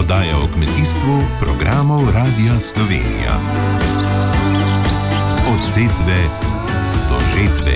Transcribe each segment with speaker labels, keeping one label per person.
Speaker 1: oddaja o kmetijstvu programov Radia Slovenija. Od setve do žetve.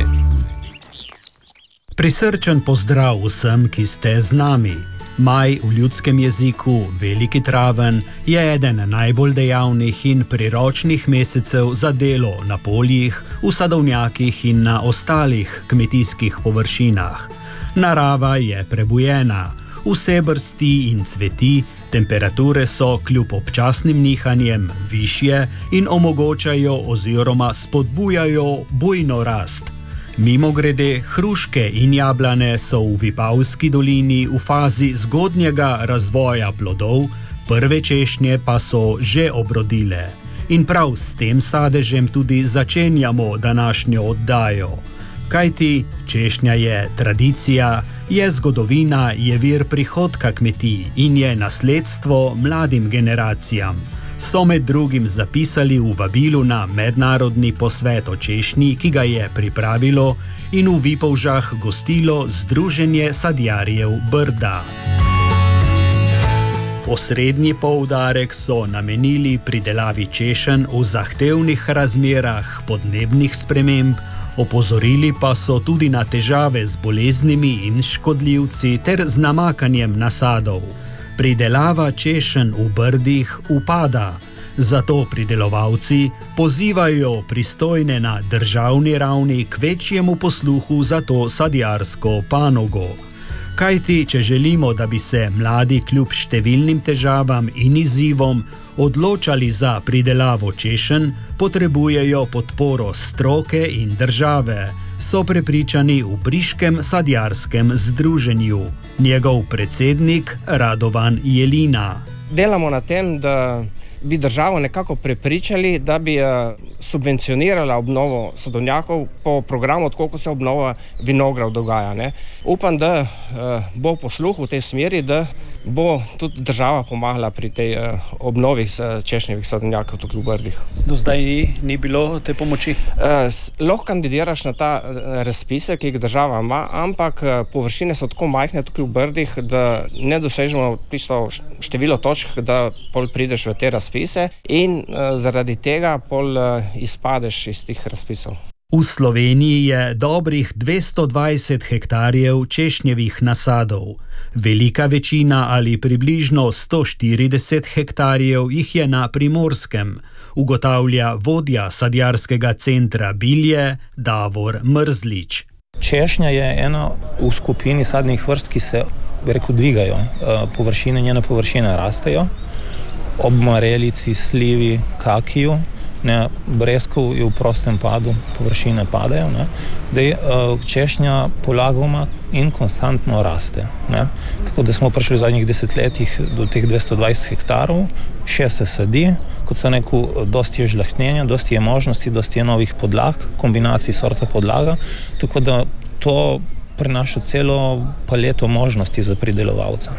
Speaker 2: Prisrčen pozdrav vsem, ki ste z nami. Maj v ljudskem jeziku, veliki traven, je eden najbolj dejavnih in priročnih mesecev za delo na poljih, v sadovnjakih in na ostalih kmetijskih površinah. Narava je prebujena, vse brsti in cveti, temperature so kljub občasnim nihanjem višje in omogočajo oziroma spodbujajo bujno rast. Mimogrede, hruške in jablane so v Vipavski dolini v fazi zgodnjega razvoja plodov, prve češnje pa so že obrodile. In prav s tem sadežem tudi začenjamo današnjo oddajo. Kajti češnja je tradicija, je zgodovina, je vir prihodka kmetij in je nasledstvo mladim generacijam. So med drugim zapisali v vabilu na mednarodni posvet o češnji, ki ga je pripravilo in v Vipavžah gostilo Združenje sadjarjev Brda. Osrednji poudarek so namenili pridelavi češenj v zahtevnih razmerah podnebnih sprememb, opozorili pa so tudi na težave z boleznimi in škodljivci ter z namakanjem nasadov. Pridelava češenj v Brdih upada, zato pridelovalci pozivajo pristojne na državni ravni k večjemu posluhu za to sadjarsko panogo. Kajti, če želimo, da bi se mladi kljub številnim težavam in izzivom odločali za pridelavo češenj, potrebujejo podporo stroke in države, so prepričani v Briškem sadjarskem združenju. Njegov predsednik Radovan Jelina.
Speaker 3: Delamo na tem, da bi državo nekako prepričali, da bi subvencionirala obnovo sadovnjakov po programu, tako se obnova vinograd dogaja. Ne. Upam, da bo posluh v tej smeri, da bo tudi država pomagala pri tej obnovi češnjevih sadovnjakov tukaj v Brdih.
Speaker 4: Do zdaj ni bilo te pomoči?
Speaker 3: Lahko kandidiraš na ta razpise, ki jih država ima, ampak površine so tako majhne tukaj v Brdih, da ne dosežemo tisto število točk, da pol prideš v te razpise in zaradi tega pol izpadeš iz tih razpisov.
Speaker 2: V Sloveniji je dobrih 220 hektarjev češnjevih nasadov. Velika večina ali približno 140 hektarjev jih je na Primorskem, ugotavlja vodja sadjarskega centra Bilje Davor Mrzlič.
Speaker 5: Češnja je ena v skupini sadnih vrst, ki se, dvigajo. Njene površine rastejo. Ob marelici, slivi, kakiju, breskov je v prostem padu, površine padajo. Češnja polagoma in konstantno raste. Tako da smo prišli v zadnjih desetletjih do teh 220 hektarov, še se sadi, kot sem rekel, dosti je žlahtnjenja, dosti je možnosti, dosti je novih podlag, kombinacij sorta podlaga, tako da to prinaša celo paleto možnosti za pridelovalca.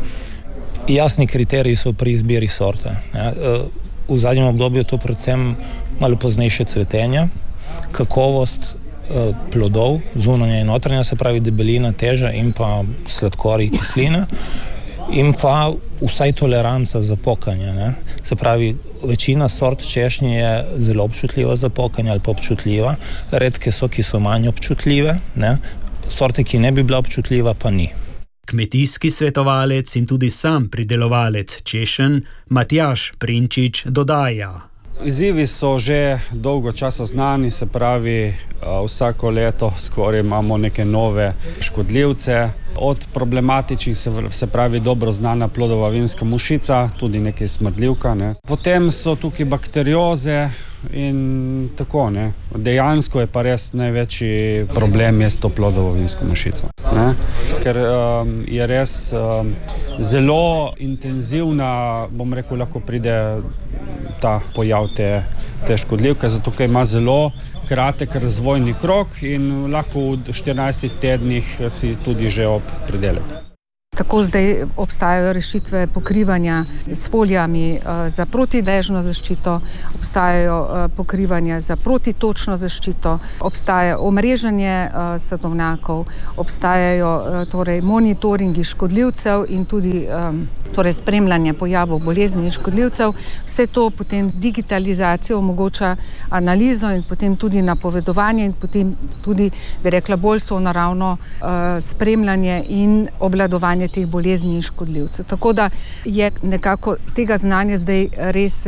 Speaker 5: Jasni kriteriji so pri izbiri sorte. V zadnjem obdobju je to predvsem malo poznejše cvetenje, kakovost plodov, zunanja in notranja, se pravi debelina, teža in pa sladkorji, kisline, in pa vsaj toleranca za pokanje. Se pravi, večina sort češnje je zelo občutljiva za pokanje ali pa občutljiva, redke so, ki so manj občutljive, sorte, ki ne bi bila občutljiva, pa ni.
Speaker 2: Kmetijski svetovalec in tudi sam pridelovalec češenj Matjaž Prinčič dodaja.
Speaker 6: Izzivi so že dolgo časa znani, se pravi, vsako leto skoraj imamo neke nove škodljivce. Od problematičnih se pravi dobro znana plodova vinska mušica, tudi nekaj smrdljivka. Potem so tukaj bakterioze in tako. Dejansko je pa res največji problem je s to plodovo vinsko mušico. Ker je res zelo intenzivna, bom rekel, lahko pride ta pojav te škodljivke, zato ker ima zelo kratek razvojni krog in lahko v 14 tednih si tudi že ob pridelek.
Speaker 7: Tako zdaj obstajajo rešitve pokrivanja s folijami za protidežno zaščito, obstajajo pokrivanja za protitočno zaščito, obstaja omrežanje sadovnjakov, obstajajo torej monitoringi škodljivcev in tudi torej spremljanje pojavov bolezni in škodljivcev. Vse to potem digitalizacijo omogoča analizo in potem tudi napovedovanje in potem tudi, bi rekla, bolj sonaravno spremljanje in obvladovanje teh bolezni in škodljivcev. Tako da je nekako tega znanja zdaj res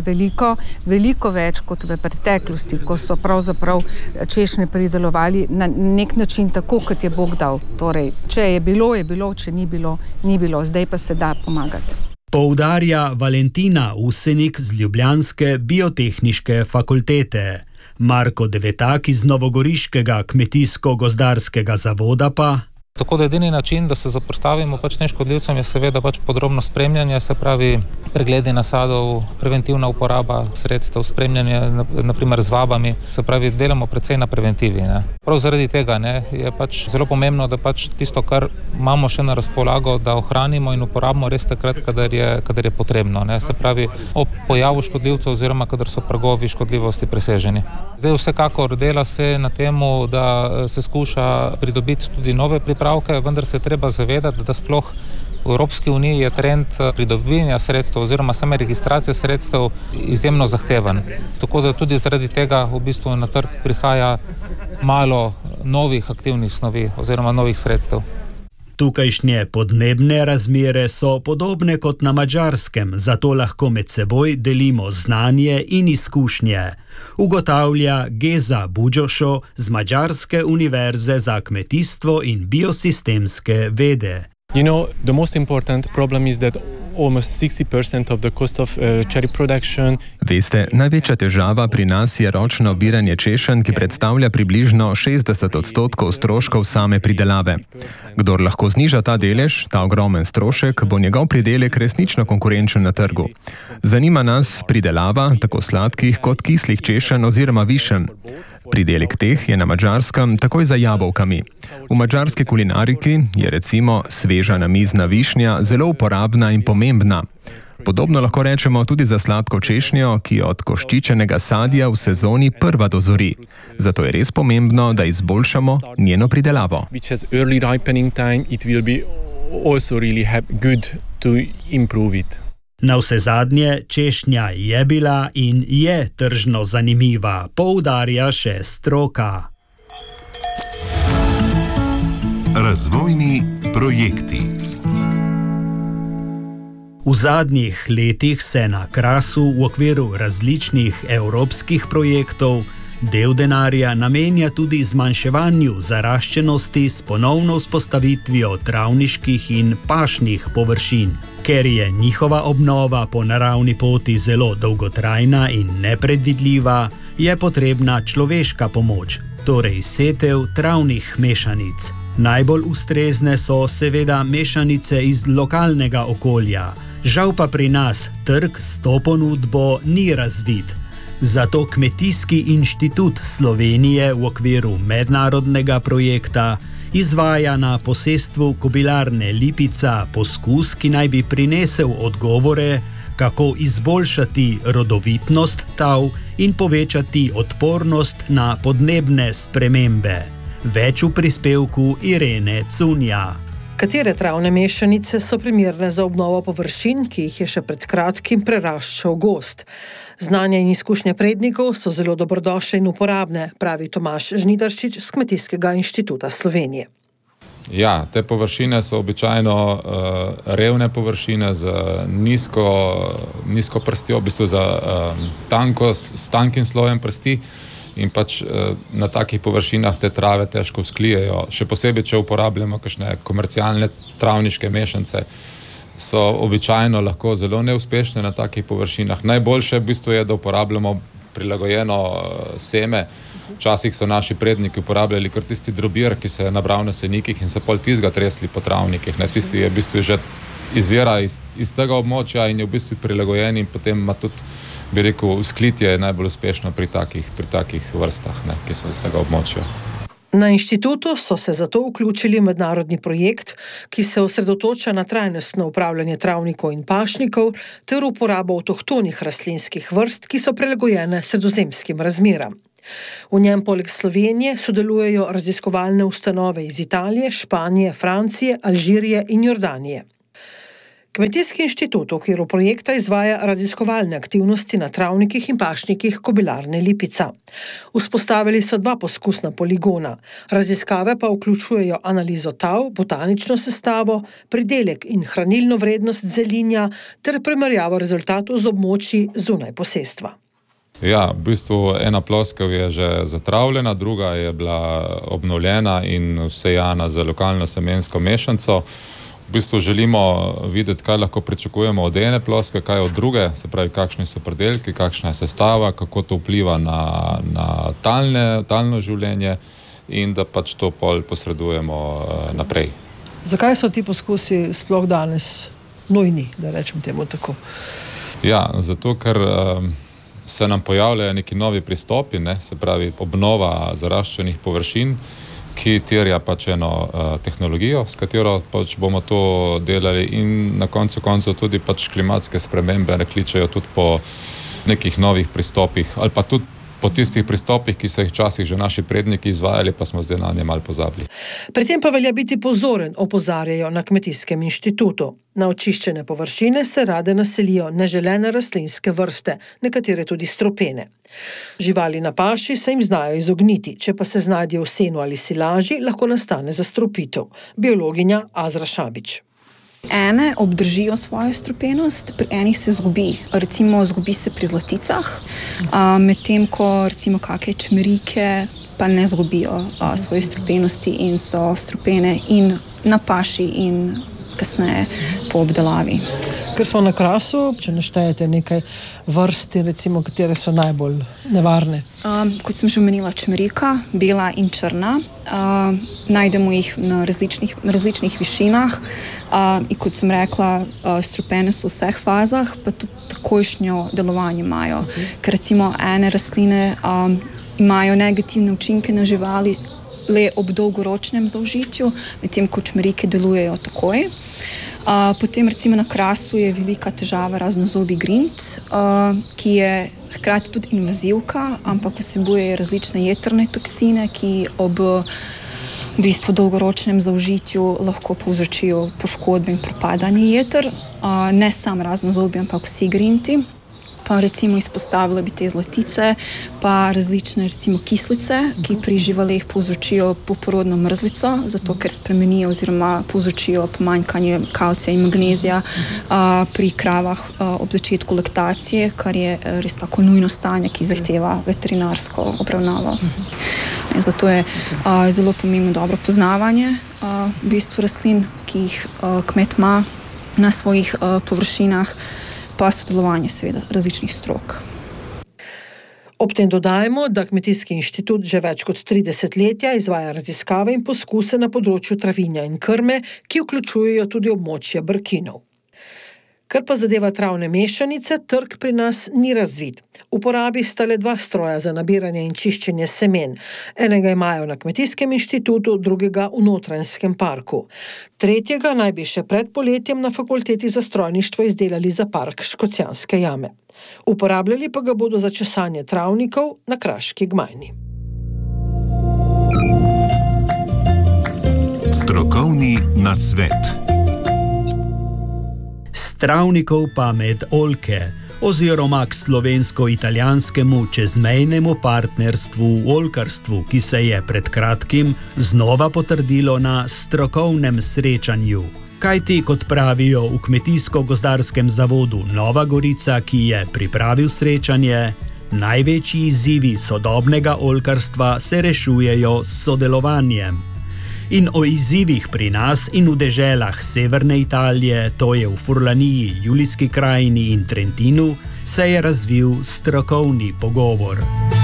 Speaker 7: veliko več kot v preteklosti, ko so pravzaprav češnje pridelovali na nek način tako, kot je Bog dal. Torej, če je bilo, če ni bilo, ni bilo. Zdaj pa se da pomagati.
Speaker 2: Poudarja Valentina Usenik z ljubljanske biotehniške fakultete. Marko Devetak iz novogoriškega kmetijsko-gozdarskega zavoda pa...
Speaker 8: Tako da edini način, da se zoperstavimo tem škodljivcem, je seveda podrobno spremljanje, se pravi pregledi nasadov, preventivna uporaba sredstev, spremljanje naprimer z vabami, se pravi delamo precej na preventivi. Ne. Prav zaradi tega je zelo pomembno, da tisto, kar imamo še na razpolago, da ohranimo in uporabimo res takrat, kadar je potrebno. Ne. Se pravi ob pojavu škodljivcev oziroma kadar so pragovi škodljivosti preseženi. Zdaj vsekakor dela se na temu, da se skuša pridobiti tudi nove priprave, vendar se je treba zavedati, da sploh v Evropski uniji je trend pridobivanja sredstev oziroma same registracije sredstev izjemno zahteven. Tako da tudi zaradi tega v bistvu na trg prihaja malo novih aktivnih snovi oziroma novih sredstev.
Speaker 2: Tukajšnje podnebne razmere so podobne kot na Madžarskem, zato lahko med seboj delimo znanje in izkušnje, ugotavlja Geza Buđošo z Madžarske univerze za kmetijstvo in biosistemske vede.
Speaker 9: You know, the most important problem is that almost 60% of the cost of cherry production.
Speaker 10: Veste, največja težava pri nas je ročno obiranje češenj, ki predstavlja približno 60% stroškov same pridelave. Kdor lahko zniža ta delež, ta ogromen strošek, bo njegov pridelek resnično konkurenčen na trgu. Zanima nas pridelava tako sladkih kot kislih češenj oziroma višenj. Pridelek teh je na Madžarskem takoj za jabolkami. V madžarski kulinariki je recimo sveža namizna višnja zelo uporabna in pomembna. Podobno lahko rečemo tudi za sladko češnjo, ki od koščičenega sadja v sezoni prva dozori. Zato je res pomembno, da izboljšamo njeno pridelavo.
Speaker 2: Navsezadnje, češnja je bila in je tržno zanimiva, poudarja še stroka.
Speaker 1: Razvojni projekti.
Speaker 2: V zadnjih letih se na Krasu v okviru različnih evropskih projektov del denarja namenja tudi zmanjševanju zaraščenosti s ponovno vzpostavitvijo travniških in pašnih površin. Ker je njihova obnova po naravni poti zelo dolgotrajna in nepredvidljiva, je potrebna človeška pomoč, torej setev travnih mešanic. Najbolj ustrezne so seveda mešanice iz lokalnega okolja. Žal pa pri nas trg s to ponudbo ni razvit. Zato Kmetijski inštitut Slovenije v okviru mednarodnega projekta izvaja na posestvu kobilarne Lipica poskus, ki naj bi prinesel odgovore, kako izboljšati rodovitnost tav in povečati odpornost na podnebne spremembe. Več v prispevku Irene Cunja.
Speaker 11: Katere travne mešanice so primerne za obnovo površin, ki jih je še pred kratkim preraščal gozd? Znanje in izkušnje prednikov so zelo dobrodošle in uporabne, pravi Tomaž Žnidaršič z Kmetijskega inštituta Slovenije.
Speaker 12: Ja, te površine so običajno revne površine z nizko prstjo, v bistvu s tankim slojem prsti. In na takih površinah te trave težko vzklijejo. Še posebej, če uporabljamo kakšne komercialne travniške mešanice, so običajno lahko zelo neuspešne na takih površinah. Najboljše v bistvu je, da uporabljamo prilagojeno seme. Včasih so naši predniki uporabljali kar tisti drobir, ki se je nabral na senikih in se pol tistega tresli po travnikih. Tisti je v bistvu že izvira iz tega območja in je v bistvu prilagojen in potem ima tudi, bi rekel, vzklitje je najbolj uspešno pri takih vrstah, ki so iz tega območja.
Speaker 11: Na inštitutu so se zato vključili v mednarodni projekt, ki se osredotoča na trajnostno upravljanje travnikov in pašnikov ter uporabo avtohtonih rastlinskih vrst, ki so prilagojene sredozemskim razmeram. V njem poleg Slovenije sodelujejo raziskovalne ustanove iz Italije, Španije, Francije, Alžirije in Jordanije. Kmetijski inštitut v okviru projekta izvaja raziskovalne aktivnosti na travnikih in pašnikih Kobilarne Lipica. Vzpostavili so 2 poskusna poligona. Raziskave pa vključujejo analizo tav, botanično sestavo, pridelek in hranilno vrednost zelinja ter primerjavo rezultatov z območji zunaj posestva.
Speaker 12: Ja, v bistvu ena ploskev je že zatravljena, druga je bila obnovljena in vsejana za lokalno semensko mešanco. V bistvu želimo videti, kaj lahko pričakujemo od ene ploske, kaj od druge, se pravi, kakšni so pridelki, kakšna je sestava, kako to vpliva na talno življenje in da pač to pol posredujemo naprej.
Speaker 11: Zakaj so ti poskusi sploh danes nujni, da rečem temu tako?
Speaker 12: Ja, zato ker se nam pojavljajo neki novi pristopi, se pravi obnova zaraščenih površin, ki terja pač eno tehnologijo, s katero pač bomo to delali in na koncu tudi pač klimatske spremembe kličejo tudi po nekih novih pristopih ali pa tudi po tistih pristopih, ki so jih včasih že naši predniki izvajali, pa smo zdaj na nje malo pozabili.
Speaker 11: Pri tem pa velja biti pozoren, opozarjajo na Kmetijskem inštitutu. Na očiščene površine se rade naselijo neželene rastlinske vrste, nekatere tudi strupene. Živali na paši se jim znajo izogniti, če pa se znajdejo v senu ali silaži, lahko nastane zastrupitev. Biologinja Azra Šabič.
Speaker 13: Ene obdržijo svojo strupenost, pri enih se zgubi. Recimo zgubi se pri zlaticah, medtem ko recimo kakšne čmerike pa ne zgubijo svoje strupenosti in so strupene in na paši in kasneje po obdelavi.
Speaker 11: Ker smo na Krasu, če naštejete nekaj vrsti, recimo, katere so najbolj nevarne?
Speaker 13: Kot sem že omenila, čmerika, bela in črna. Najdemo jih na različnih višinah in kot sem rekla, strupene so v vseh fazah, pa tudi takojšnjo delovanje imajo. Ker recimo ene rastline imajo negativne učinke na živali le ob dolgoročnem zaužitju, medtem ko čmerike delujejo takoj. Potem recimo na Krasu je velika težava raznozobi grind, ki je hkrati tudi invazivka, ampak vsebuje različne jetrne toksine, ki ob v bistvu dolgoročnem zaužitju lahko povzročijo poškodbe in propadanje jeter. Ne samo raznozobi, ampak vsi grinti. Pa recimo izpostavila bi te zlatice, pa različne recimo kislice, ki pri živalih povzročijo poporodno mrzlico, zato ker spremenijo oziroma povzročijo pomanjkanje kalcija in magnezija pri kravah ob začetku laktacije, kar je res tako nujno stanje, ki zahteva veterinarsko obravnavo. Zato je zelo pomembno dobro poznavanje v bistvu rastlin, ki jih kmet ima na svojih površinah, pa sodelovanje seveda različnih strok.
Speaker 11: Ob tem dodajmo, da Kmetijski inštitut že več kot 3 desetletja izvaja raziskave in poskuse na področju travinja in krme, ki vključujejo tudi območja brkinov. Kar pa zadeva travne mešanice, trg pri nas ni razvit. V uporabi sta le 2 stroja za nabiranje in čiščenje semen. Enega imajo na Kmetijskem inštitutu, drugega v Notranjskem parku. Tretjega naj bi še pred poletjem na Fakulteti za strojništvo izdelali za park Škocjanske jame. Uporabljali pa ga bodo za česanje travnikov na Kraški gmajni.
Speaker 1: Strokovni nasvet.
Speaker 2: Travnikov pa med oljke oziroma k slovensko-italijanskemu čezmejnemu partnerstvu v oljkarstvu, ki se je pred kratkim znova potrdilo na strokovnem srečanju. Kajti, kot pravijo v Kmetijsko-gozdarskem zavodu Nova Gorica, ki je pripravil srečanje, največji izzivi sodobnega oljkarstva se rešujejo s sodelovanjem. In o izzivih pri nas in v deželah severne Italije, to je v Furlaniji, Julijski krajini in Trentinu, se je razvil strokovni pogovor.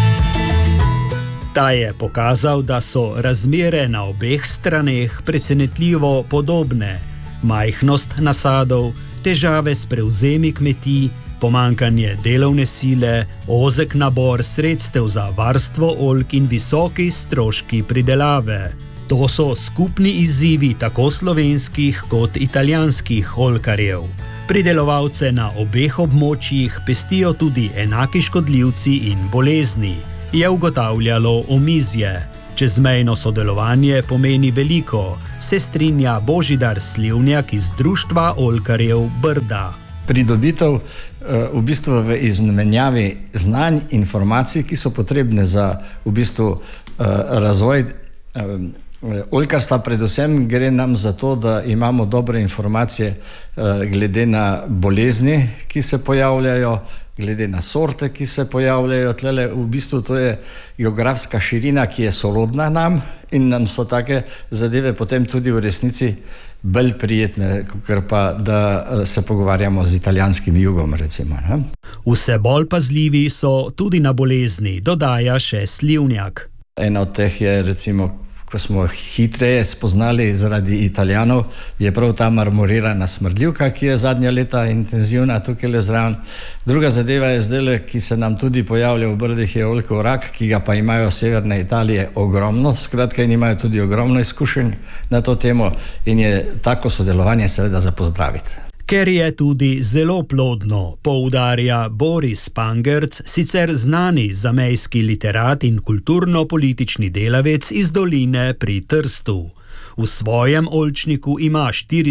Speaker 2: Ta je pokazal, da so razmere na obeh straneh presenetljivo podobne. Majhnost nasadov, težave s prevzemi kmetij, pomanjkanje delovne sile, ozek nabor sredstev za varstvo oljk in visoki stroški pridelave. To so skupni izzivi tako slovenskih kot italijanskih oljkarjev. Pridelovalce na obeh območjih pestijo tudi enaki škodljivci in bolezni, je ugotavljalo omizje. Čezmejno sodelovanje pomeni veliko, se strinja Božidar Slivnjak iz Društva oljkarjev Brda.
Speaker 14: Pridobitev v bistvu v izmenjavi znanj, informacij, ki so potrebne za v bistvu razvoj oljkarstva, predvsem gre nam za to, da imamo dobre informacije glede na bolezni, ki se pojavljajo, glede na sorte, ki se pojavljajo. Tlele v bistvu to je geografska širina, ki je sorodna nam in nam so take zadeve potem tudi v resnici bolj prijetne, ker pa da se pogovarjamo z italijanskim jugom, recimo. Ne?
Speaker 2: Vse bolj pazljivi so tudi na bolezni, dodaja še Slivnjak.
Speaker 14: Ena od teh je, recimo, ko smo hitreje spoznali zaradi Italijanov, je prav ta marmorirana smrdljivka, ki je zadnja leta intenzivna tukaj le zraven. Druga zadeva je zdaj, ki se nam tudi pojavlja v Brdih, je oljkov rak, ki ga pa imajo severne Italije ogromno, skratka in imajo tudi ogromno izkušenj na to temo in je tako sodelovanje seveda za pozdraviti.
Speaker 2: Ker je tudi zelo plodno, poudarja Boris Pangerc, sicer znani zamejski literat in kulturno-politični delavec iz doline pri Trstu. V svojem oljčniku ima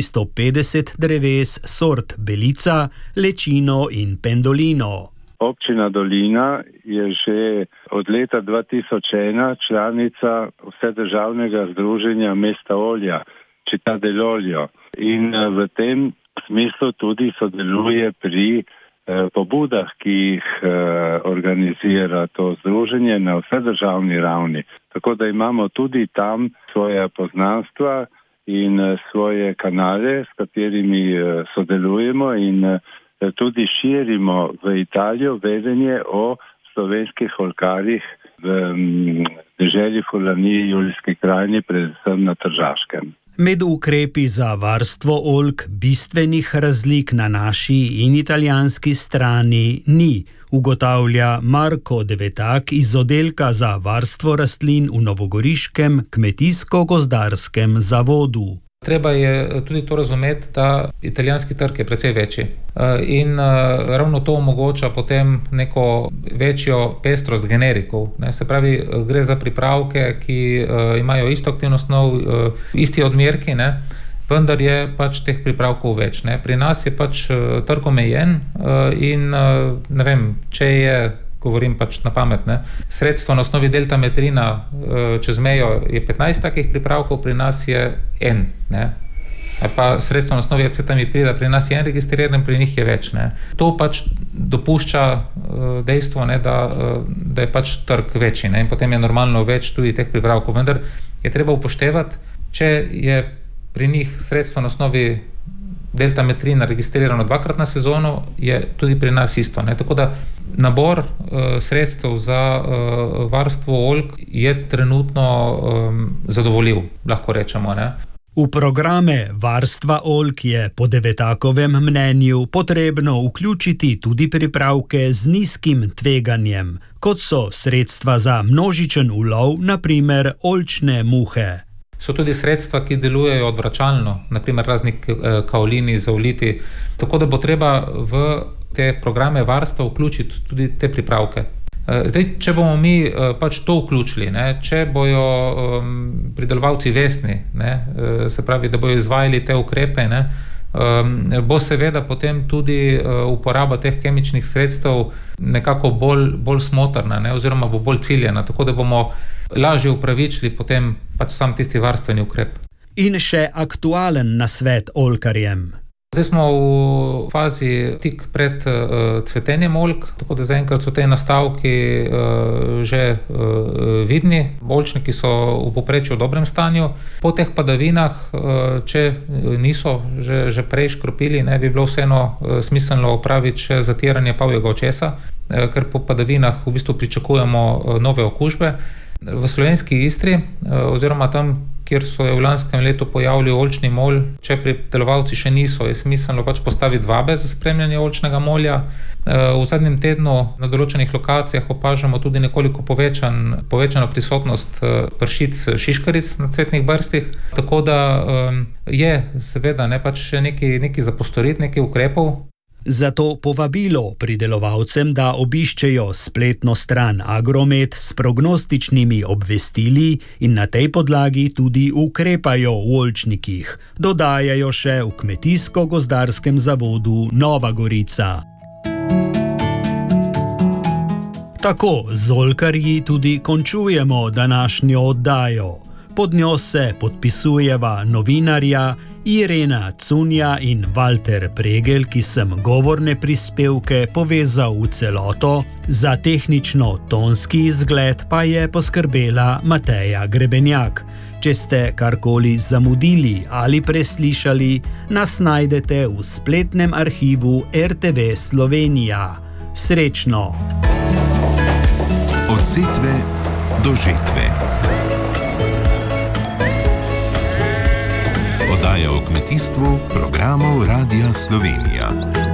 Speaker 2: 450 dreves sort Belica, Lečino in Pendolino.
Speaker 15: Občina Dolina je že od leta 2001 članica Vsedržavnega združenja mesta olja, Città dell'Olio. In v tem smislu tudi sodeluje pri pobudah, ki jih organizira to združenje na vsedržavni ravni. Tako da imamo tudi tam svoje poznanstva in svoje kanale, s katerimi sodelujemo in tudi širimo v Italijo vedenje o slovenskih oljkarjih v deželi Furlaniji, Julijski krajini, predvsem na Tržaškem.
Speaker 2: Med ukrepi za varstvo oljk bistvenih razlik na naši in italijanski strani ni, ugotavlja Marko Devetak iz oddelka za varstvo rastlin v Novogoriškem kmetijsko-gozdarskem zavodu.
Speaker 8: Treba je tudi to razumeti, da italijanski trg je precej večji in ravno to omogoča potem neko večjo pestrost generikov. Se pravi, gre za pripravke, ki imajo isto aktivno snov, isti odmerki, vendar je pač teh pripravkov več. Pri nas je pač trg omejen in ne vem, če je, govorim pač na pamet, sredstvo na osnovi deltametrina čez mejo je 15 takih pripravkov, pri nas je en. Pa sredstvo na osnovi acetamiprida, pri nas je en registriran, pri njih je več. To pač dopušča dejstvo, da je pač trg večji in potem je normalno več tudi teh pripravkov. Vendar je treba upoštevati, če je pri njih sredstvo na osnovi deltametrina registrirano 2-krat na sezono, je tudi pri nas isto. Tako da nabor sredstev za varstvo oljk je trenutno zadovoljiv, lahko rečemo.
Speaker 2: V programe varstva oljk je po Devetakovem mnenju potrebno vključiti tudi pripravke z nizkim tveganjem, kot so sredstva za množičen ulov, na primer oljčne muhe.
Speaker 8: So tudi sredstva, ki delujejo odvračalno, naprimer razni kaolini, zaoliti, tako da bo treba v te programe varstva vključiti tudi te pripravke. Zdaj, če bomo mi pač to vključili, če bojo pridelovalci vestni, se pravi, da bojo izvajali te ukrepe, bo seveda potem tudi uporaba teh kemičnih sredstev nekako bolj smotrna, oziroma bo bolj ciljena, tako da bomo lažje upravičili potem pač sam tisti varstveni ukrep.
Speaker 2: In še aktualen nasvet oljkarjem.
Speaker 8: Zdaj smo v fazi tik pred cvetenjem oljk, tako da zaenkrat so te nastavki že vidni. Oljčniki so v povprečju v dobrem stanju. Po teh padavinah, če niso že prej škropili, bi bilo vseeno smiselno opraviti še zatiranje pavjega očesa, ker po padavinah v bistvu pričakujemo nove okužbe. V slovenski Istri, oziroma tam, kjer so v lanskem letu pojavili oljčni molj. Če pridelovalci še niso, je smiselno pač postaviti vabe za spremljanje oljčnega molja. V zadnjem tednu na določenih lokacijah opažamo tudi nekoliko povečano prisotnost pršic šiškaric na cvetnih brstih, tako da je seveda pač nekaj za postoriti, nekaj ukrepov.
Speaker 2: Zato povabilo pridelovalcem, da obiščejo spletno stran Agromet s prognostičnimi obvestili in na tej podlagi tudi ukrepajo v oljčnikih, dodajajo še v Kmetijsko-gozdarskem zavodu Nova Gorica. Tako z oljkarji tudi končujemo današnjo oddajo. Pod njo se podpisujeva novinarja Irena Cunja in Walter Pregel, ki sem govorne prispevke povezal v celoto, za tehnično-tonski izgled pa je poskrbela Mateja Grebenjak. Če ste karkoli zamudili ali preslišali, nas najdete v spletnem arhivu RTV Slovenija. Srečno!
Speaker 1: Od setve do žetve. Oddaja o kmetijstvu programov Radia Slovenija.